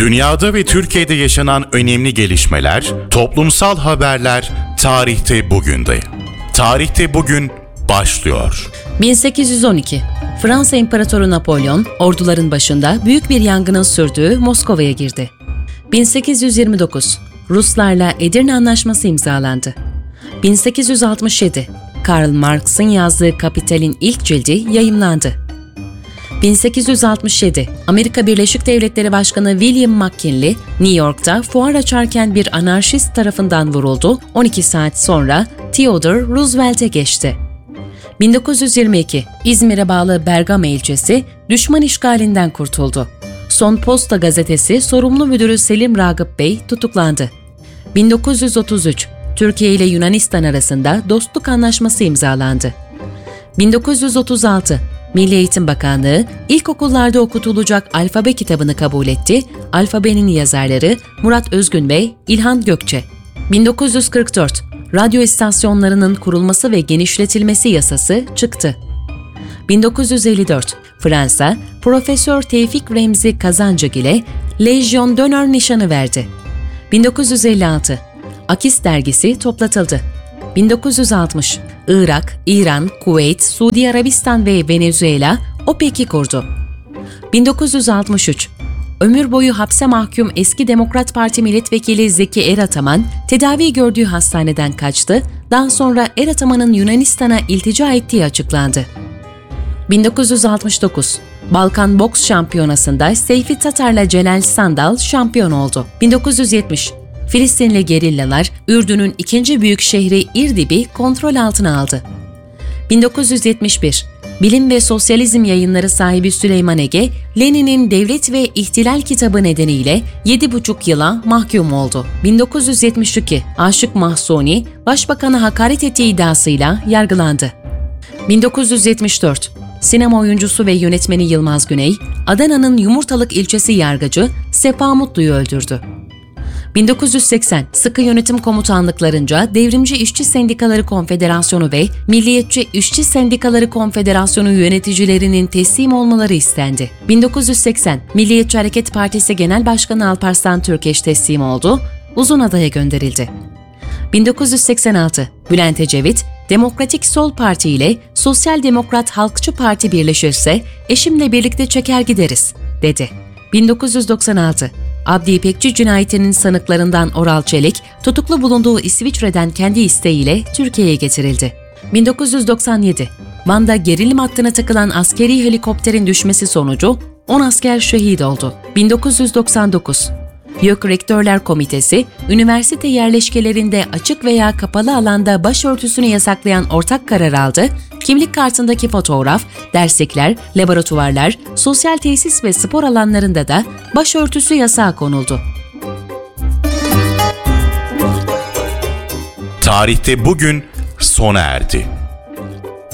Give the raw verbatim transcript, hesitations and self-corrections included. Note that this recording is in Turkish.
Dünyada ve Türkiye'de yaşanan önemli gelişmeler, toplumsal haberler tarihte bugünde. Tarihte bugün başlıyor. bin sekiz yüz on iki Fransa İmparatoru Napolyon, orduların başında büyük bir yangının sürdüğü Moskova'ya girdi. bin sekiz yüz yirmi dokuz Ruslarla Edirne Anlaşması imzalandı. bin sekiz yüz altmış yedi Karl Marx'ın yazdığı Kapital'in ilk cildi yayımlandı. bin sekiz yüz altmış yedi Amerika Birleşik Devletleri Başkanı William McKinley, New York'ta fuar açarken bir anarşist tarafından vuruldu, on iki saat sonra Theodore Roosevelt'e geçti. bin dokuz yüz yirmi iki İzmir'e bağlı Bergama ilçesi düşman işgalinden kurtuldu. Son Posta gazetesi sorumlu müdürü Selim Ragıp Bey tutuklandı. bin dokuz yüz otuz üç Türkiye ile Yunanistan arasında dostluk anlaşması imzalandı. bin dokuz yüz otuz altı Milli Eğitim Bakanlığı ilkokullarda okutulacak alfabe kitabını kabul etti. Alfabenin yazarları Murat Özgün Bey, İlhan Gökçe. bin dokuz yüz kırk dört Radyo istasyonlarının kurulması ve genişletilmesi yasası çıktı. bin dokuz yüz elli dört Fransa, Profesör Tevfik Remzi Kazancıgil'e Lejyon d'Honneur nişanı verdi. bin dokuz yüz elli altı Akis dergisi toplatıldı. bin dokuz yüz altmış Irak, İran, Kuveyt, Suudi Arabistan ve Venezuela OPEC'i kurdu. bin dokuz yüz altmış üç Ömür boyu hapse mahkum eski Demokrat Parti milletvekili Zeki Erataman, tedavi gördüğü hastaneden kaçtı, daha sonra Erataman'ın Yunanistan'a iltica ettiği açıklandı. bin dokuz yüz altmış dokuz Balkan Boks Şampiyonası'nda Seyfi Tatar'la Celal Sandal şampiyon oldu. bin dokuz yüz yetmiş Filistinli gerillalar, Ürdün'ün ikinci büyük şehri İrdib'i kontrol altına aldı. bin dokuz yüz yetmiş bir Bilim ve Sosyalizm Yayınları sahibi Süleyman Ege, Lenin'in Devlet ve İhtilal kitabı nedeniyle yedi buçuk yıla mahkum oldu. bin dokuz yüz yetmiş iki Aşık Mahsuni, Başbakan'a hakaret ettiği iddiasıyla yargılandı. bin dokuz yüz yetmiş dört Sinema oyuncusu ve yönetmeni Yılmaz Güney, Adana'nın Yumurtalık ilçesi yargıcı Sefa Mutlu'yu öldürdü. bin dokuz yüz seksen Sıkı Yönetim Komutanlıklarınca Devrimci İşçi Sendikaları Konfederasyonu ve Milliyetçi İşçi Sendikaları Konfederasyonu yöneticilerinin teslim olmaları istendi. bin dokuz yüz seksen Milliyetçi Hareket Partisi Genel Başkanı Alparslan Türkeş teslim oldu, Uzunada'ya gönderildi. bin dokuz yüz seksen altı Bülent Ecevit, Demokratik Sol Parti ile Sosyal Demokrat Halkçı Parti birleşirse eşimle birlikte çeker gideriz, dedi. bin dokuz yüz doksan altı Abdi İpekçi cinayetinin sanıklarından Oral Çelik, tutuklu bulunduğu İsviçre'den kendi isteğiyle Türkiye'ye getirildi. bin dokuz yüz doksan yedi Van'da gerilim hattına takılan askeri helikopterin düşmesi sonucu on asker şehit oldu. bin dokuz yüz doksan dokuz YÖK Rektörler Komitesi, üniversite yerleşkelerinde açık veya kapalı alanda başörtüsünü yasaklayan ortak karar aldı, kimlik kartındaki fotoğraf, derslikler, laboratuvarlar, sosyal tesis ve spor alanlarında da başörtüsü yasağı konuldu. Tarihte bugün sona erdi.